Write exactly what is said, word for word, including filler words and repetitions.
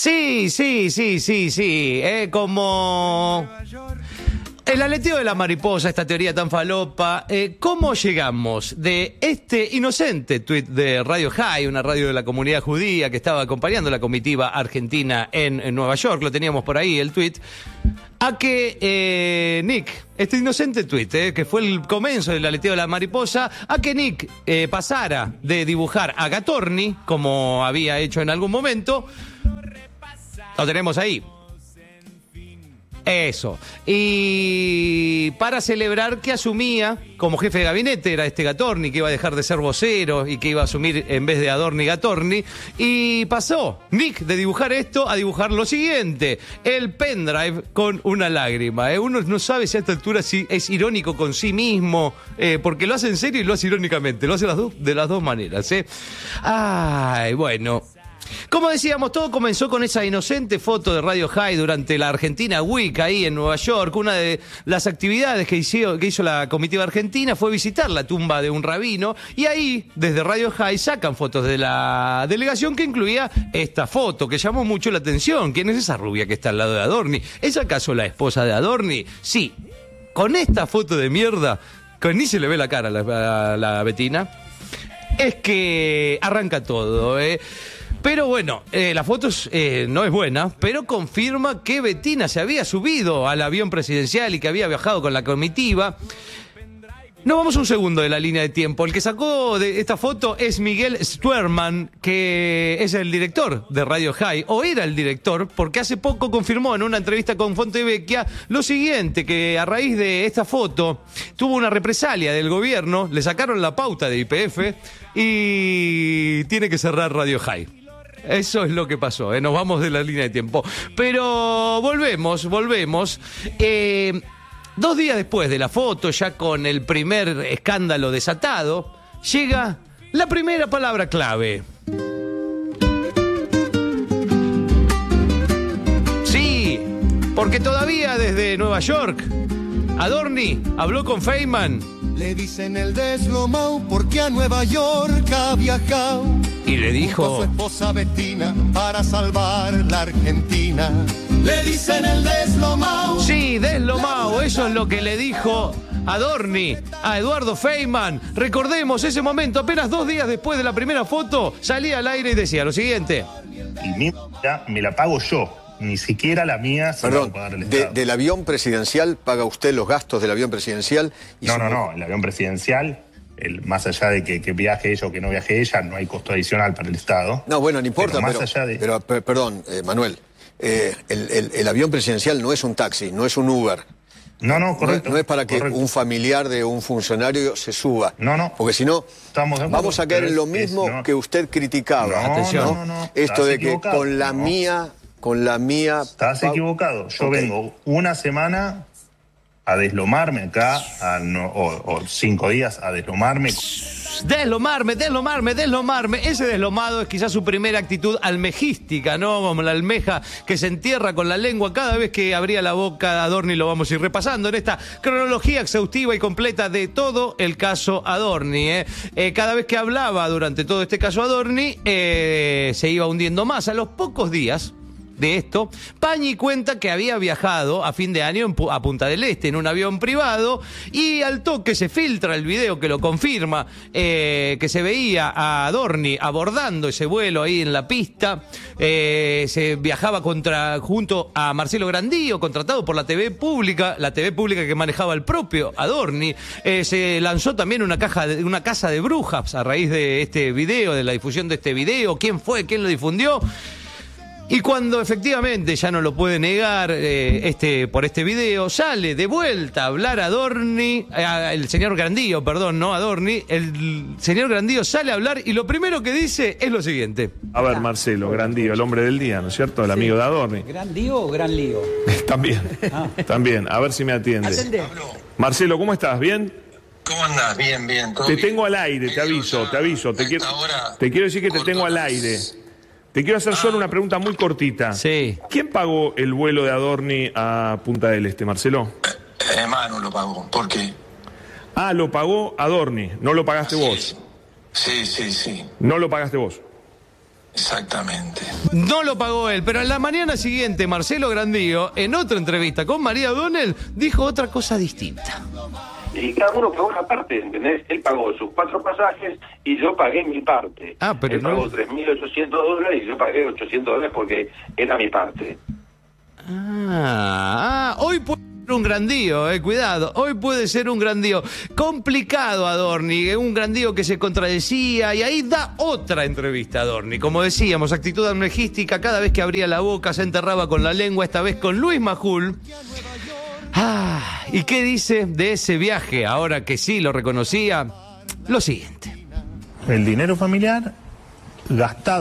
Sí, sí, sí, sí, sí. Eh, como el aleteo de la mariposa, esta teoría tan falopa. Eh, ¿Cómo llegamos de este inocente tuit de Radio High, una radio de la comunidad judía que estaba acompañando la comitiva argentina en, en Nueva York? Lo teníamos por ahí, el tuit. A que eh, Nick, este inocente tuit, eh, que fue el comienzo del aleteo de la mariposa, a que Nick eh, pasara de dibujar a Gatorni, como había hecho en algún momento. Lo tenemos ahí. Eso. Y para celebrar que asumía como jefe de gabinete, era este Gatorni, que iba a dejar de ser vocero y que iba a asumir en vez de Adorni Gatorni. Y pasó Nick de dibujar esto a dibujar lo siguiente: el pendrive con una lágrima. ¿eh? Uno no sabe si a esta altura si es irónico con sí mismo, eh, porque lo hace en serio y lo hace irónicamente. Lo hace las dos, de las dos maneras. ¿eh? Ay, bueno. Como decíamos, todo comenzó con esa inocente foto de Radio High durante la Argentina Week ahí en Nueva York. Una de las actividades que hizo, que hizo la comitiva argentina fue visitar la tumba de un rabino, y ahí, desde Radio High, sacan fotos de la delegación que incluía esta foto, que llamó mucho la atención. ¿Quién es esa rubia que está al lado de Adorni? ¿Es acaso la esposa de Adorni? Sí. Con esta foto de mierda, que ni se le ve la cara a la, a la Betina, es que arranca todo, ¿eh? Pero bueno, eh, la foto eh, no es buena, pero confirma que Betina se había subido al avión presidencial y que había viajado con la comitiva. Nos vamos un segundo de la línea de tiempo. El que sacó de esta foto es Miguel Stuerman, que es el director de Radio High, o era el director, porque hace poco confirmó en una entrevista con Fontevecchia lo siguiente: que a raíz de esta foto tuvo una represalia del gobierno, le sacaron la pauta de Y P F y tiene que cerrar Radio High. Eso es lo que pasó, ¿eh? Nos vamos de la línea de tiempo. Pero volvemos, volvemos. Eh, dos días después de la foto, ya con el primer escándalo desatado, llega la primera palabra clave. Sí, porque todavía desde Nueva York, Adorni habló con Feynman. Le dicen el deslomado porque a Nueva York ha viajado. Y le dijo a su esposa Betina para salvar la Argentina. Le dicen el deslomado. Sí, deslomado, eso es lo que le dijo Adorni a Eduardo Feynman. Recordemos ese momento, apenas dos días después de la primera foto, salía al aire y decía lo siguiente: y mi ya me la pago yo. Ni siquiera la mía se Perdón, va a pagar el de, Estado. ¿del avión presidencial paga usted los gastos del avión presidencial? Y no, su... no, no, el avión presidencial, el, más allá de que, que viaje ella o que no viaje ella, no hay costo adicional para el Estado. No, bueno, no importa, pero... Más pero, allá de... pero per, perdón, eh, Manuel, eh, el, el, el avión presidencial no es un taxi, no es un Uber. No, no, correcto. No, no es para que correcto. un familiar de un funcionario se suba. No, no. Porque si no, vamos a caer en lo es, mismo es, no. que usted criticaba. No, Atención, no, no, no. Esto de que equivocado. con la no. mía... Con la mía... Estás equivocado. Yo okay. vengo una semana a deslomarme acá, a no, o, o cinco días a deslomarme. Deslomarme, deslomarme, deslomarme. Ese deslomado es quizás su primera actitud almejística, ¿no? Como la almeja que se entierra con la lengua cada vez que abría la boca de Adorni. Lo vamos a ir repasando en esta cronología exhaustiva y completa de todo el caso Adorni. ¿eh? Eh, cada vez que hablaba durante todo este caso Adorni, eh, se iba hundiendo más. A los pocos días de esto, Pañi cuenta que había viajado a fin de año a Punta del Este en un avión privado, y al toque se filtra el video que lo confirma, eh, que se veía a Adorni abordando ese vuelo ahí en la pista. Eh, se viajaba contra, junto a Marcelo Grandío, contratado por la T V pública, la T V pública que manejaba el propio Adorni. Eh, se lanzó también una, caja de, una casa de brujas a raíz de este video, de la difusión de este video. ¿Quién fue? ¿Quién lo difundió? Y cuando efectivamente ya no lo puede negar eh, este, por este video, sale de vuelta a hablar Adorni, eh, el señor Grandío, perdón, no Adorni, el señor Grandío sale a hablar y lo primero que dice es lo siguiente. A ver, Marcelo, Grandío, el hombre del día, ¿no es cierto? El sí. amigo de Adorni. ¿Grandío o gran lío? También, ah. también, a ver si me atiende. Atende. Marcelo, ¿cómo estás? ¿Bien? ¿Cómo andás? Bien, bien. ¿todo te bien? tengo al aire, te aviso, te aviso. Te quiero, te quiero decir que te tengo al aire. Te quiero hacer solo una pregunta muy cortita. Sí. ¿Quién pagó el vuelo de Adorni a Punta del Este, Marcelo? Eh, Manu lo pagó. ¿Por qué? Ah, lo pagó Adorni, no lo pagaste sí. vos. Sí, sí, sí. No lo pagaste vos. Exactamente. No lo pagó él, pero en la mañana siguiente Marcelo Grandío, en otra entrevista con María O'Donnell, dijo otra cosa distinta. Y cada uno pagó una parte, ¿entendés? Él pagó sus cuatro pasajes y yo pagué mi parte. Ah, pero Él no... pagó tres mil ochocientos dólares y yo pagué ochocientos dólares porque era mi parte. Ah, ah, hoy puede ser un Grandío, eh, cuidado, hoy puede ser un Grandío. Complicado Adorni, eh, un Grandío que se contradecía y ahí da otra entrevista Adorni. Como decíamos, actitud amnejística, cada vez que abría la boca se enterraba con la lengua, esta vez con Luis Majul. Ah, ¿y qué dice de ese viaje? Ahora que sí lo reconocía, lo siguiente. El dinero familiar gastado